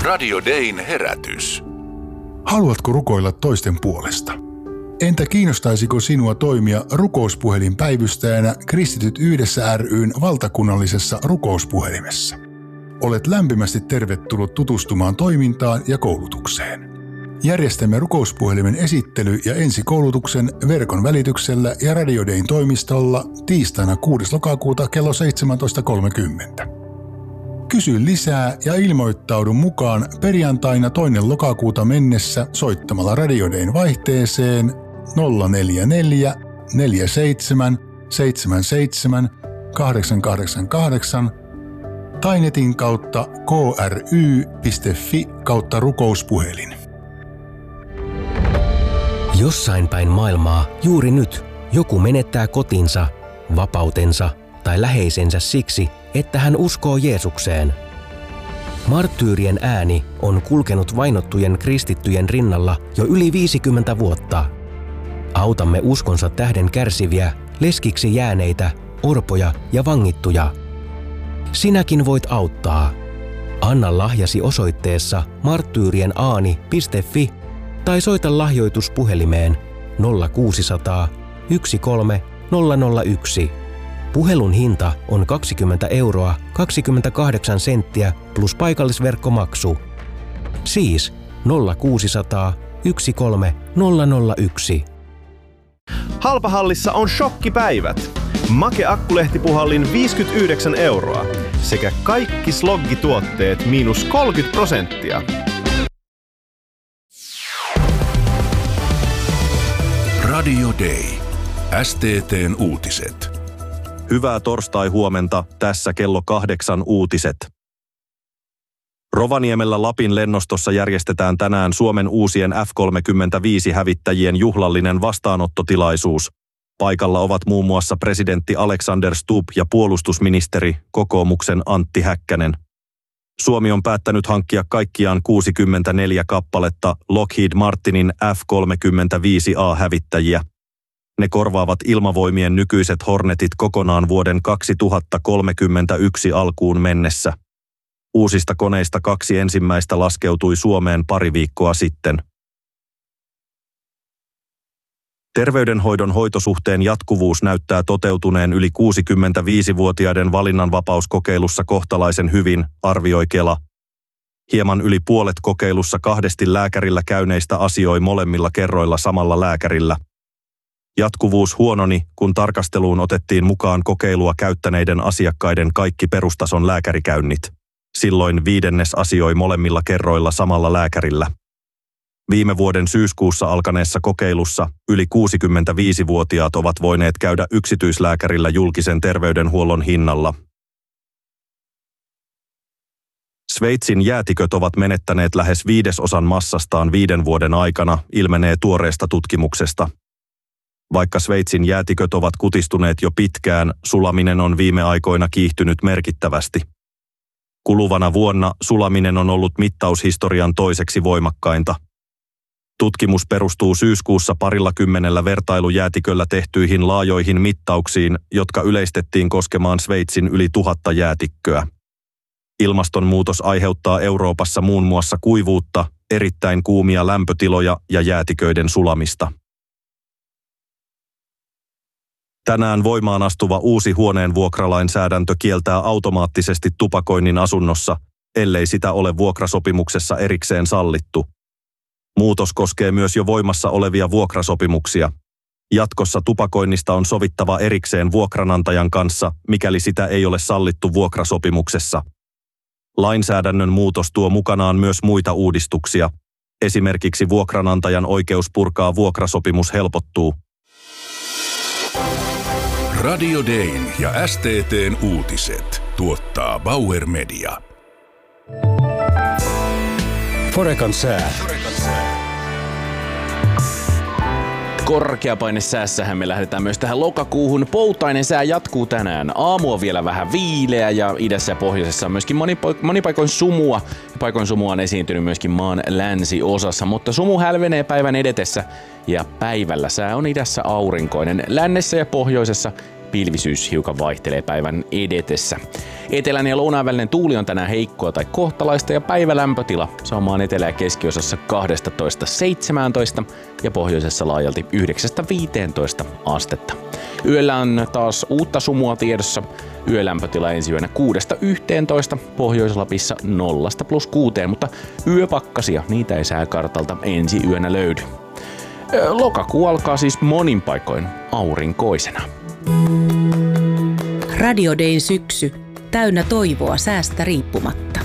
Radio Dayn herätys. Haluatko rukoilla toisten puolesta? Entä kiinnostaisiko sinua toimia rukouspuhelinpäivystäjänä Kristityt yhdessä ry:n valtakunnallisessa rukouspuhelimessa? Olet lämpimästi tervetullut tutustumaan toimintaan ja koulutukseen. Järjestämme rukouspuhelimen esittely- ja ensikoulutuksen verkon välityksellä ja Radio Dayn toimistolla tiistaina 6. lokakuuta kello 17.30. Kysy lisää ja ilmoittaudu mukaan perjantaina 2. lokakuuta mennessä soittamalla Radio Dayn vaihteeseen 044 47 77 888 tai netin kautta kry.fi/rukouspuhelin. Jossain päin maailmaa juuri nyt joku menettää kotinsa, vapautensa tai läheisensä siksi, että hän uskoo Jeesukseen. Marttyyrien ääni on kulkenut vainottujen kristittyjen rinnalla jo yli 50 vuotta. Autamme uskonsa tähden kärsiviä, leskiksi jääneitä, orpoja ja vangittuja. Sinäkin voit auttaa. Anna lahjasi osoitteessa marttyyrienAani.fi tai soita lahjoituspuhelimeen 0600 13 001. Puhelun hinta on 20 € 28 senttiä plus paikallisverkkomaksu. Siis 0600 13 001. Halpahallissa on shokkipäivät. Make Akkulehtipuhallin 59 € sekä kaikki sloggituotteet -30%. Radio Day. STT:n uutiset. Hyvää torstai-huomenta, tässä kello 8 uutiset. Rovaniemellä Lapin lennostossa järjestetään tänään Suomen uusien F-35-hävittäjien juhlallinen vastaanottotilaisuus. Paikalla ovat muun muassa presidentti Alexander Stubb ja puolustusministeri, kokoomuksen Antti Häkkänen. Suomi on päättänyt hankkia kaikkiaan 64 kappaletta Lockheed Martinin F-35A-hävittäjiä. Ne korvaavat ilmavoimien nykyiset Hornetit kokonaan vuoden 2031 alkuun mennessä. Uusista koneista 2 ensimmäistä laskeutui Suomeen pari viikkoa sitten. Terveydenhoidon hoitosuhteen jatkuvuus näyttää toteutuneen yli 65-vuotiaiden valinnanvapauskokeilussa kohtalaisen hyvin, arvioi Kela. Hieman yli puolet kokeilussa 2 lääkärillä käyneistä asioi molemmilla kerroilla samalla lääkärillä. Jatkuvuus huononi, kun tarkasteluun otettiin mukaan kokeilua käyttäneiden asiakkaiden kaikki perustason lääkärikäynnit. Silloin 1/5 asioi molemmilla kerroilla samalla lääkärillä. Viime vuoden syyskuussa alkaneessa kokeilussa yli 65-vuotiaat ovat voineet käydä yksityislääkärillä julkisen terveydenhuollon hinnalla. Sveitsin jäätiköt ovat menettäneet lähes 1/5 massastaan 5 vuoden aikana, ilmenee tuoreesta tutkimuksesta. Vaikka Sveitsin jäätiköt ovat kutistuneet jo pitkään, sulaminen on viime aikoina kiihtynyt merkittävästi. Kuluvana vuonna sulaminen on ollut mittaushistorian toiseksi voimakkainta. Tutkimus perustuu syyskuussa 20 vertailujäätiköllä tehtyihin laajoihin mittauksiin, jotka yleistettiin koskemaan Sveitsin yli 1000 jäätikköä. Ilmastonmuutos aiheuttaa Euroopassa muun muassa kuivuutta, erittäin kuumia lämpötiloja ja jäätiköiden sulamista. Tänään voimaan astuva uusi huoneen vuokralainsäädäntö kieltää automaattisesti tupakoinnin asunnossa, ellei sitä ole vuokrasopimuksessa erikseen sallittu. Muutos koskee myös jo voimassa olevia vuokrasopimuksia. Jatkossa tupakoinnista on sovittava erikseen vuokranantajan kanssa, mikäli sitä ei ole sallittu vuokrasopimuksessa. Lainsäädännön muutos tuo mukanaan myös muita uudistuksia. Esimerkiksi vuokranantajan oikeus purkaa vuokrasopimus helpottuu. Radio Dayn ja STT:n uutiset tuottaa Bauer Media. Forekan sää. Korkeapainesäässähän me lähdetään myös tähän lokakuuhun. Poutainen sää jatkuu tänään. Aamu on vielä vähän viileä ja idässä ja pohjoisessa on myöskin monipaikoin sumua. Paikoin sumua on esiintynyt myöskin maan länsiosassa, mutta sumu hälvenee päivän edetessä ja päivällä sää on idässä aurinkoinen. Lännessä ja pohjoisessa Pilvisyys hiukan vaihtelee päivän edetessä. Etelän ja lounaan välinen tuuli on tänään heikkoa tai kohtalaista ja päivälämpötila saa maan etelä- ja keskiosassa 12-17 ja pohjoisessa laajalti 9-15 astetta. Yöllä on taas uutta sumua tiedossa. Yölämpötila ensi yönä 6-11, Pohjois-Lapissa 0-6, mutta yöpakkasia, niitä ei sääkartalta ensi yönä löydy. Lokakuu alkaa siis monin paikoin aurinkoisena. Radio Dayn syksy. Täynnä toivoa säästä riippumatta.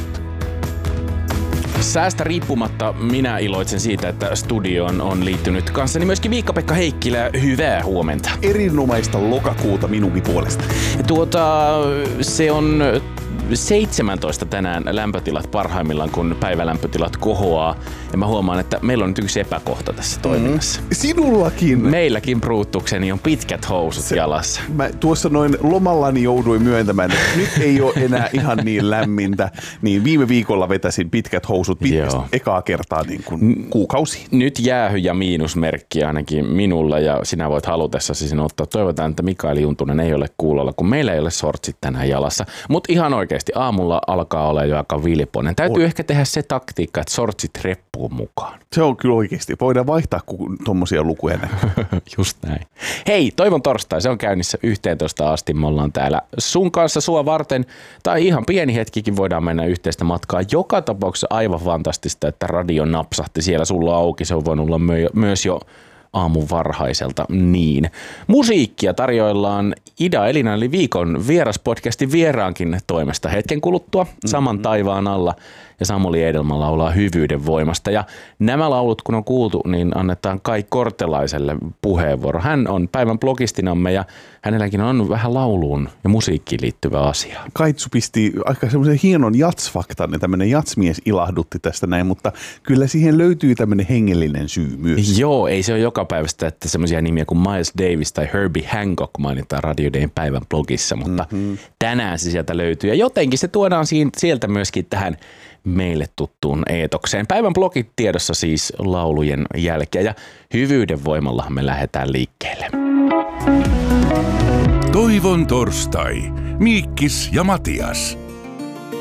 Säästä riippumatta minä iloitsen siitä, että studioon on liittynyt kanssani myöskin Miikka-Pekka Heikkilä. Hyvää huomenta. Erinomaista lokakuuta minunkin puolesta. Se on 17 tänään lämpötilat parhaimmillaan, kun päivälämpötilat kohoaa. Ja mä huomaan, että meillä on nyt yksi epäkohta tässä toiminnassa. Sinullakin. Meilläkin Bruutukseni on pitkät housut jalassa. Mä tuossa noin lomallani jouduin myöntämään, että nyt ei ole enää ihan niin lämmintä. Niin viime viikolla vetäsin pitkät housut ekaa kertaa niin kuin kuukausiin. Nyt jäähy ja miinusmerkki ainakin minulla ja sinä voit halutessasi sen ottaa. Toivotaan, että Mikael Juntunen ei ole kuulolla, kun meillä ei ole sortsit tänään jalassa. Mutta ihan oikeasti aamulla alkaa olla jo aika vilpoinen. Täytyy ehkä tehdä se taktiikka, että sortsit reppuun mukaan. Se on kyllä oikeasti. Voidaan vaihtaa, kun tuommoisia lukuja näkyy. Just näin. Hei, toivon torstai. Se on käynnissä 11 asti. Me ollaan täällä sun kanssa sua varten. Tai ihan pieni hetkikin voidaan mennä yhteistä matkaa. Joka tapauksessa aivan fantastista, että radio napsahti siellä sulla auki. Se on voinut olla myös jo aamun varhaiselta niin. Musiikkia tarjoillaan Ida Elina eli viikon vieraspodcastin vieraankin toimesta hetken kuluttua Saman taivaan alla. Ja Samuli Edelman laulaa Hyvyyden voimasta. Ja nämä laulut, kun on kuultu, niin annetaan Kai Kortelaiselle puheenvuoro. Hän on päivän blogistinamme ja hänelläkin on vähän lauluun ja musiikkiin liittyvä asia. Kaitsu pisti aika semmoisen hienon jatsfaktan, ja tämmöinen jatsmies ilahdutti tästä näin, mutta kyllä siihen löytyy tämmöinen hengellinen syy myös. Joo, ei se ole joka päivästä, että semmoisia nimiä kuin Miles Davis tai Herbie Hancock mainitaan Radio Dayn päivän blogissa, mutta tänään se sieltä löytyy. Ja jotenkin se tuodaan sieltä myöskin tähän meille tuttuun eetokseen. Päivän blogit tiedossa siis laulujen jälkeen ja hyvyyden voimallahan me lähdetään liikkeelle. Toivon torstai. Miikkis ja Matias.